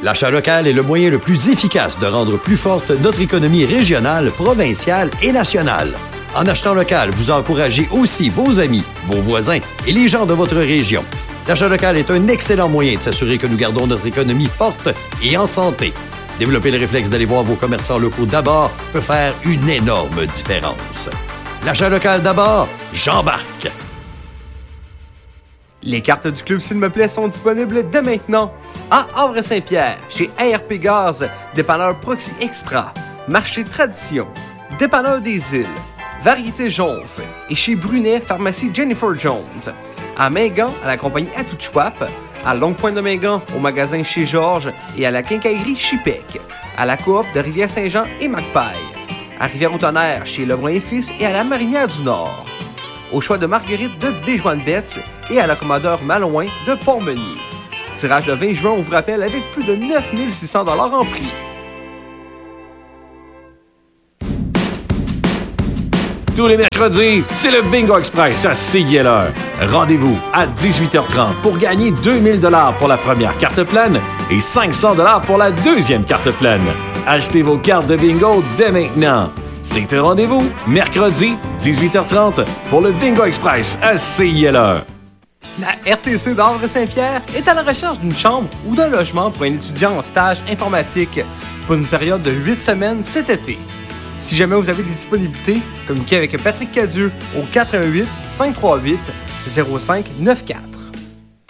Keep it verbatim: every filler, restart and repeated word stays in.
L'achat local est le moyen le plus efficace de rendre plus forte notre économie régionale, provinciale et nationale. En achetant local, vous encouragez aussi vos amis, vos voisins et les gens de votre région. L'achat local est un excellent moyen de s'assurer que nous gardons notre économie forte et en santé. Développer le réflexe d'aller voir vos commerçants locaux d'abord peut faire une énorme différence. L'achat local d'abord, j'embarque! Les cartes du Club S'il me plaît sont disponibles dès maintenant à Havre-Saint-Pierre, chez A R P Gaz, dépanneur Proxy Extra, Marché Tradition, dépanneur des Îles, Variété Jonf et chez Brunet, pharmacie Jennifer Jones. À Mingan, à la compagnie Atouchouap, à Longue Pointe de Mingan, au magasin chez Georges et à la quincaillerie Chipec, à la coop de Rivière-Saint-Jean et Magpie, à Rivière-au-Tonnerre, chez Lebrun et Fils et à la Marinière du Nord, au choix de Marguerite de Béjoine-Betts et à la commandeur Malouin de Port-Meunier. Tirage le vingt juin, on vous rappelle, avec plus de neuf mille six cents dollars en prix. Tous les mercredis, c'est le Bingo Express à C I L R. Rendez-vous à dix-huit heures trente pour gagner deux mille dollars pour la première carte pleine et cinq cents dollars pour la deuxième carte pleine. Achetez vos cartes de bingo dès maintenant. C'est un rendez-vous, mercredi, dix-huit heures trente, pour le Bingo Express à C I L R. La R T C d'Havre-Saint-Pierre est à la recherche d'une chambre ou d'un logement pour un étudiant en stage informatique pour une période de huit semaines cet été. Si jamais vous avez des disponibilités, communiquez avec Patrick Cadieux au quatre un huit, cinq trois huit, zéro cinq neuf quatre.